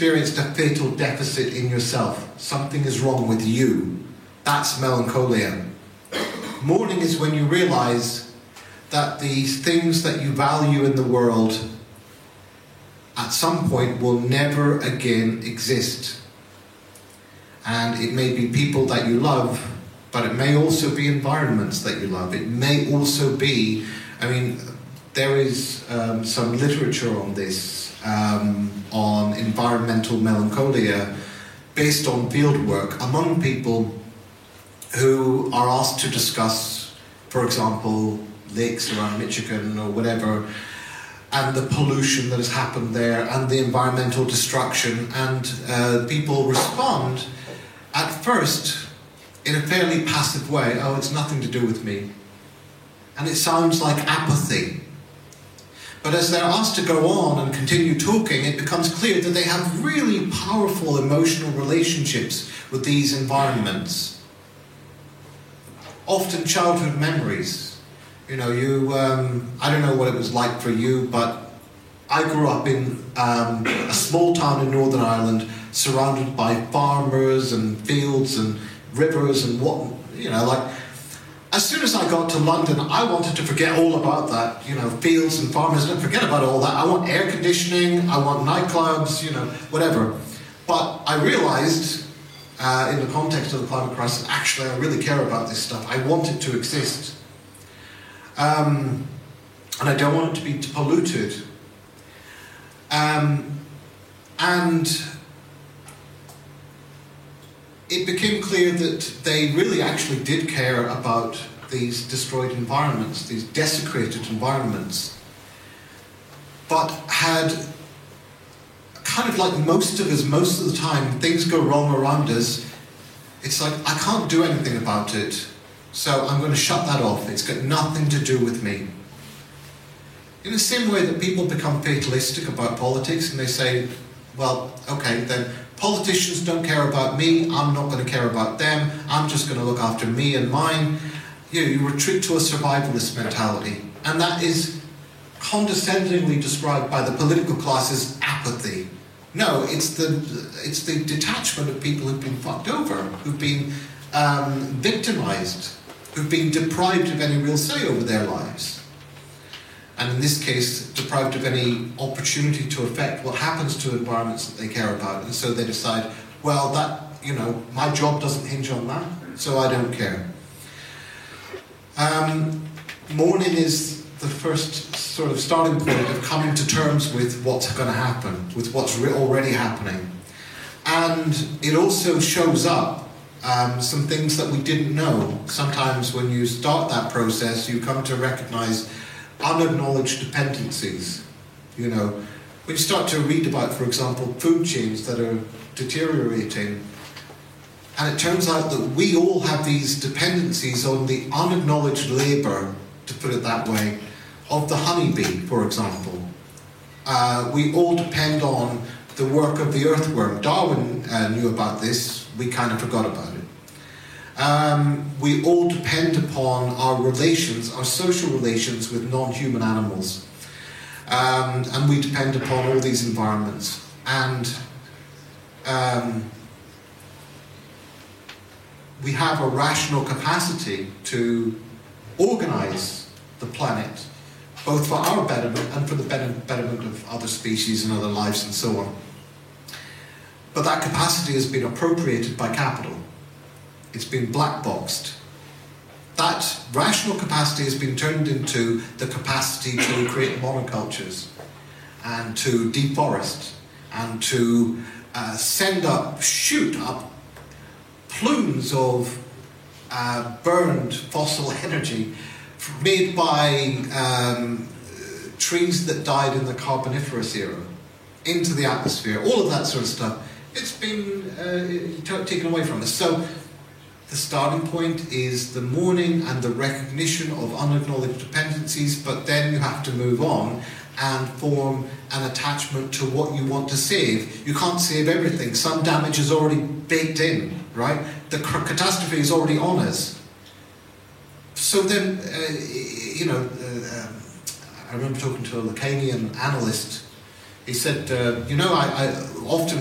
experienced a fatal deficit in yourself. Something is wrong with you. That's melancholia. Mourning is when you realize that the things that you value in the world at some point will never again exist. And it may be people that you love, but it may also be environments that you love. It may also be, there is some literature on this, on environmental melancholia, based on field work among people who are asked to discuss, for example, lakes around Michigan or whatever, and the pollution that has happened there and the environmental destruction, and people respond at first in a fairly passive way. Oh, it's nothing to do with me. And it sounds like apathy. But as they're asked to go on and continue talking, it becomes clear that they have really powerful emotional relationships with these environments. Often childhood memories. I don't know what it was like for you, but I grew up in a small town in Northern Ireland, surrounded by farmers and fields and rivers and as soon as I got to London, I wanted to forget all about that, fields and farmers. Don't forget about all that. I want air conditioning, I want nightclubs, whatever. But I realized, in the context of the climate crisis, actually I really care about this stuff. I want it to exist. And I don't want it to be polluted. And it became clear that they really actually did care about these destroyed environments, these desecrated environments, but had kind of like most of us, most of the time, things go wrong around us. It's like, I can't do anything about it, so I'm going to shut that off. It's got nothing to do with me. In the same way that people become fatalistic about politics and they say, well, okay, then politicians don't care about me, I'm not going to care about them, I'm just going to look after me and mine. You retreat to a survivalist mentality. And that is condescendingly described by the political class as apathy. No, it's the detachment of people who've been fucked over, who've been victimized, who've been deprived of any real say over their lives. And in this case, deprived of any opportunity to affect what happens to environments that they care about. And so they decide, well, my job doesn't hinge on that, so I don't care. Mourning is the first sort of starting point of coming to terms with what's going to happen, with what's already happening. And it also shows up some things that we didn't know. Sometimes when you start that process, you come to recognize unacknowledged dependencies. When you start to read about, for example, food chains that are deteriorating, and it turns out that we all have these dependencies on the unacknowledged labour, to put it that way, of the honeybee, for example. We all depend on the work of the earthworm. Darwin knew about this, we kind of forgot about it. We all depend upon our relations, our social relations with non-human animals. And we depend upon all these environments. And we have a rational capacity to organize the planet, both for our betterment and for the betterment of other species and other lives and so on. But that capacity has been appropriated by capital. It's been black boxed. That rational capacity has been turned into the capacity to create monocultures and to deforest and to shoot up plumes of burned fossil energy made by trees that died in the Carboniferous era into the atmosphere. All of that sort of stuff. It's been taken away from us. So the starting point is the mourning and the recognition of unacknowledged dependencies, but then you have to move on and form an attachment to what you want to save. You can't save everything. Some damage is already baked in, right? The catastrophe is already on us. So then, I remember talking to a Lacanian analyst. He said, I often